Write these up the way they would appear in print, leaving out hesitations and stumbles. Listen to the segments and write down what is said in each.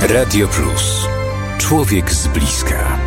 Radio Plus. Człowiek z bliska.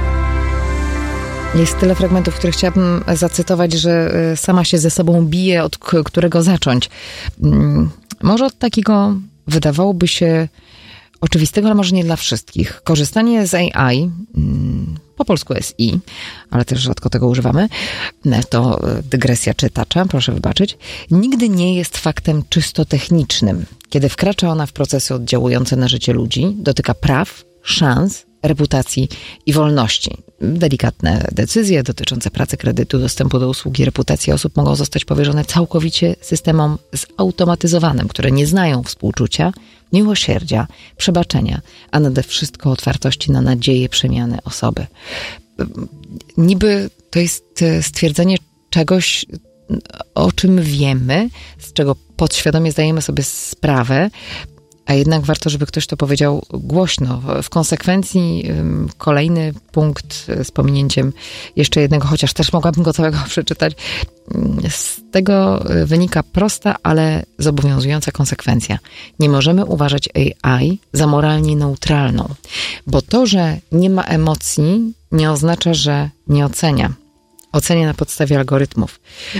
Jest tyle fragmentów, które chciałabym zacytować, że sama się ze sobą biję, od którego zacząć. Może od takiego, wydawałoby się, oczywistego, ale może nie dla wszystkich. Korzystanie z AI, po polsku SI, ale też rzadko tego używamy, to dygresja czytacza, proszę wybaczyć, nigdy nie jest faktem czysto technicznym. Kiedy wkracza ona w procesy oddziałujące na życie ludzi, dotyka praw, szans, reputacji i wolności. Delikatne decyzje dotyczące pracy, kredytu, dostępu do usługi, reputacji osób mogą zostać powierzone całkowicie systemom zautomatyzowanym, które nie znają współczucia, miłosierdzia, przebaczenia, a nade wszystko otwartości na nadzieję przemiany osoby. Niby to jest stwierdzenie czegoś, o czym wiemy, z czego podświadomie zdajemy sobie sprawę, a jednak warto, żeby ktoś to powiedział głośno. W konsekwencji kolejny punkt z pominięciem jeszcze jednego, chociaż też mogłabym go całego przeczytać. Z tego wynika prosta, ale zobowiązująca konsekwencja. Nie możemy uważać AI za moralnie neutralną, bo to, że nie ma emocji, nie oznacza, że nie ocenia. Ocenia na podstawie algorytmów.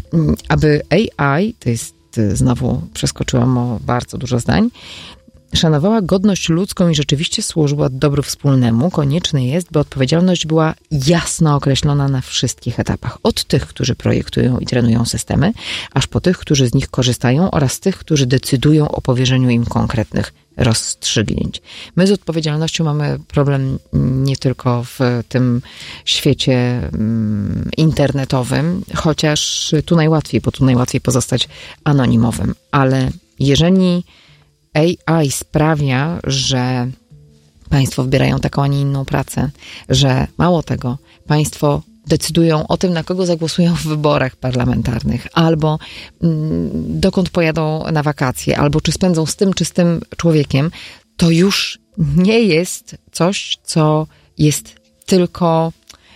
Aby AI, to jest znowu przeskoczyłam o bardzo dużo zdań, szanowała godność ludzką i rzeczywiście służyła dobru wspólnemu, konieczne jest, by odpowiedzialność była jasno określona na wszystkich etapach. Od tych, którzy projektują i trenują systemy, aż po tych, którzy z nich korzystają oraz tych, którzy decydują o powierzeniu im konkretnych rozstrzygnięć. My z odpowiedzialnością mamy problem nie tylko w tym świecie internetowym, chociaż tu najłatwiej, bo tu najłatwiej pozostać anonimowym, ale jeżeli AI sprawia, że państwo wybierają taką, a nie inną pracę, że mało tego, państwo decydują o tym, na kogo zagłosują w wyborach parlamentarnych, albo dokąd pojadą na wakacje, albo czy spędzą z tym, czy z tym człowiekiem, to już nie jest coś, co jest tylko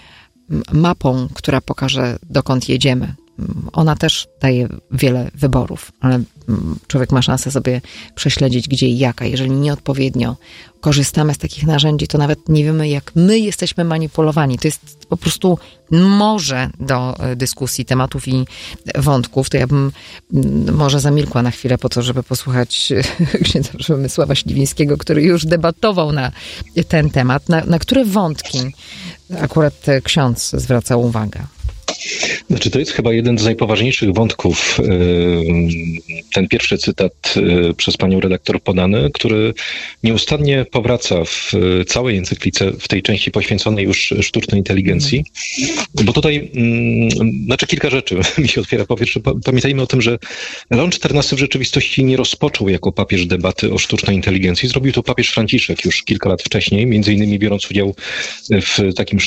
mapą, która pokaże, dokąd jedziemy. Ona też daje wiele wyborów, ale człowiek ma szansę sobie prześledzić, gdzie i jak. A jeżeli nieodpowiednio korzystamy z takich narzędzi, to nawet nie wiemy, jak my jesteśmy manipulowani. To jest po prostu morze do dyskusji, tematów i wątków. To ja bym może zamilkła na chwilę po to, żeby posłuchać księdza Przemysława Śliwińskiego, który już debatował na ten temat. Na które wątki akurat ksiądz zwracał uwagę? Znaczy, to jest chyba jeden z najpoważniejszych wątków, ten pierwszy cytat przez panią redaktor podany, który nieustannie powraca w całej encyklice, w tej części poświęconej już sztucznej inteligencji, bo tutaj, kilka rzeczy mi się otwiera. Po pierwsze, pamiętajmy o tym, że Leon XIV w rzeczywistości nie rozpoczął jako papież debaty o sztucznej inteligencji. Zrobił to papież Franciszek już kilka lat wcześniej, między innymi biorąc udział w takim